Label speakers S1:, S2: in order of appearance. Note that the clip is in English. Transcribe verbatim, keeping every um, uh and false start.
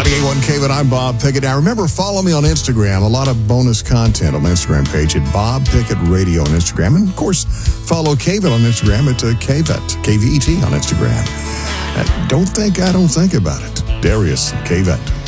S1: ninety-eight point one K V E T, I'm Bob Pickett. Now, remember, follow me on Instagram. A lot of bonus content on my Instagram page at Bob Pickett Radio on Instagram. And, of course, follow K V E T on Instagram at uh, K V E T, K V E T on Instagram. Uh, don't think I don't think about it. Darius, K V E T.